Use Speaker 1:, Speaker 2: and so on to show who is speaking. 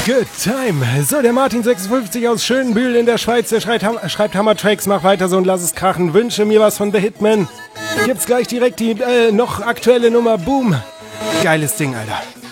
Speaker 1: Good time. So, der Martin56 aus Schönbühl in der Schweiz, der schreibt Hammer-Tracks, mach weiter so und lass es krachen. Wünsche mir was von The Hitman. Gibt's gleich direkt die noch aktuelle Nummer. Boom. Geiles Ding, Alter.